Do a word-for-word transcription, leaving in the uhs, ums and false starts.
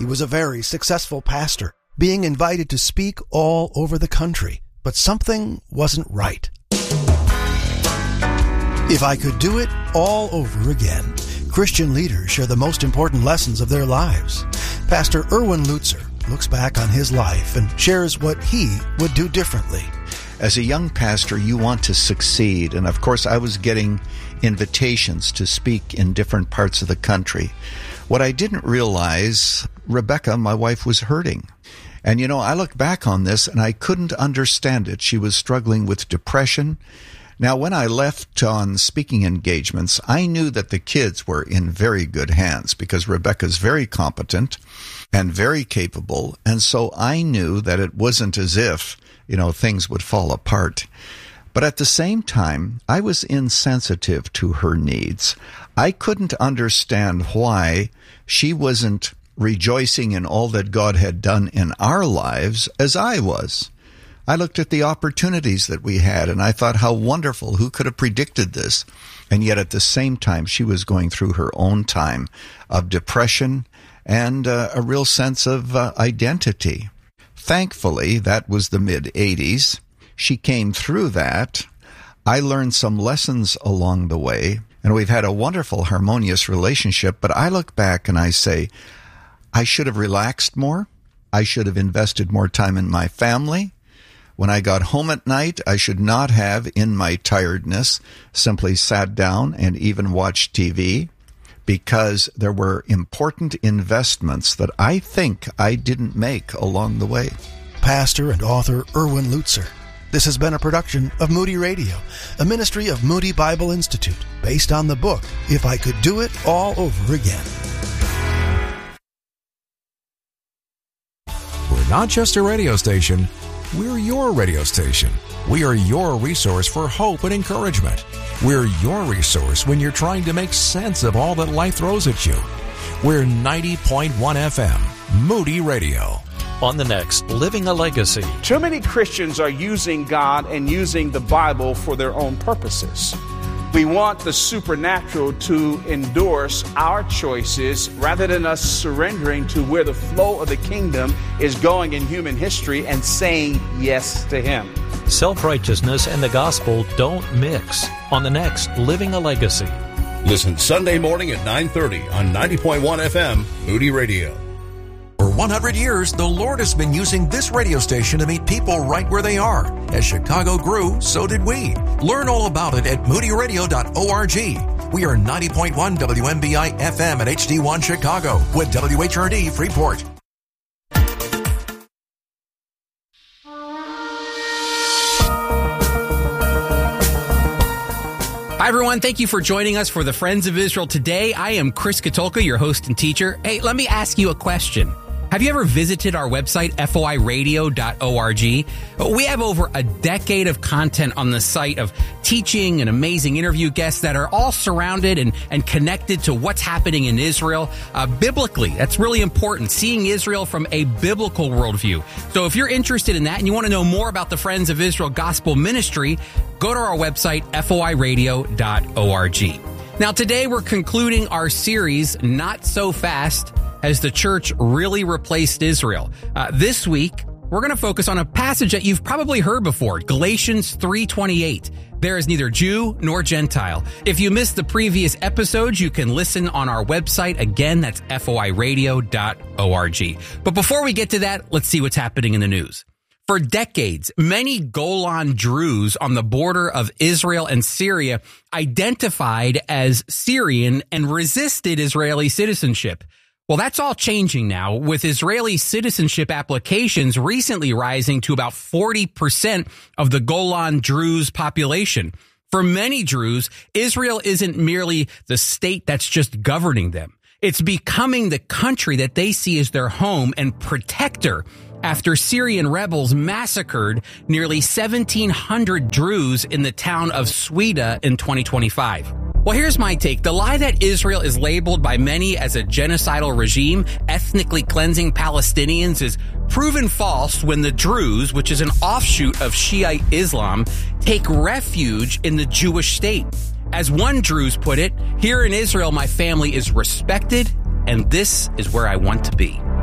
He was a very successful pastor, being invited to speak all over the country, but something wasn't right. If I could do it all over again, Christian leaders share the most important lessons of their lives. Pastor Erwin Lutzer looks back on his life and shares what he would do differently. As a young pastor, you want to succeed, and of course I was getting invitations to speak in different parts of the country. What I didn't realize, Rebecca, my wife, was hurting. And you know, I look back on this and I couldn't understand it. She was struggling with depression. Now, when I left on speaking engagements, I knew that the kids were in very good hands because Rebecca's very competent and very capable. And so I knew that it wasn't as if, you know, things would fall apart. But at the same time, I was insensitive to her needs. I couldn't understand why she wasn't rejoicing in all that God had done in our lives as I was. I looked at the opportunities that we had, and I thought, how wonderful. Who could have predicted this? And yet at the same time, she was going through her own time of depression and uh, a real sense of uh, identity. Thankfully, that was the mid-eighties. She came through that. I learned some lessons along the way, and we've had a wonderful, harmonious relationship. But I look back and I say, I should have relaxed more. I should have invested more time in my family. When I got home at night, I should not have, in my tiredness, simply sat down and even watched T V, because there were important investments that I think I didn't make along the way. Pastor and author Erwin Lutzer. This has been a production of Moody Radio, a ministry of Moody Bible Institute, based on the book, If I Could Do It All Over Again. We're not just a radio station, we're your radio station. We are your resource for hope and encouragement. We're your resource when you're trying to make sense of all that life throws at you. We're ninety point one F M, Moody Radio. On the next, Living a Legacy. Too many Christians are using God and using the Bible for their own purposes. We want the supernatural to endorse our choices rather than us surrendering to where the flow of the kingdom is going in human history and saying yes to Him. Self-righteousness and the gospel don't mix. On the next, Living a Legacy. Listen Sunday morning at nine thirty on ninety point one F M, Moody Radio. For one hundred years, the Lord has been using this radio station to meet people right where they are. As Chicago grew, so did we. Learn all about it at moody radio dot org. We are ninety point one W M B I F M at H D one Chicago with W H R D Freeport. Hi, everyone. Thank you for joining us for the Friends of Israel today. I am Chris Katulka, your host and teacher. Hey, let me ask you a question. Have you ever visited our website, F O I radio dot org? We have over a decade of content on the site of teaching and amazing interview guests that are all surrounded and, and connected to what's happening in Israel uh, biblically. That's really important, seeing Israel from a biblical worldview. So if you're interested in that and you want to know more about the Friends of Israel Gospel Ministry, go to our website, F O I radio dot org. Now, today we're concluding our series, Not So Fast, as the church really replaced Israel. Uh, this week, we're going to focus on a passage that you've probably heard before, Galatians three twenty-eight. There is neither Jew nor Gentile. If you missed the previous episodes, you can listen on our website. Again, that's F O I radio dot org. But before we get to that, let's see what's happening in the news. For decades, many Golan Druze on the border of Israel and Syria identified as Syrian and resisted Israeli citizenship. Well, that's all changing now, with Israeli citizenship applications recently rising to about forty percent of the Golan Druze population. For many Druze, Israel isn't merely the state that's just governing them. It's becoming the country that they see as their home and protector after Syrian rebels massacred nearly seventeen hundred Druze in the town of Swida in twenty twenty-five. Well, here's my take. The lie that Israel is labeled by many as a genocidal regime, ethnically cleansing Palestinians, is proven false when the Druze, which is an offshoot of Shiite Islam, take refuge in the Jewish state. As one Druze put it, here in Israel, my family is respected, and this is where I want to be.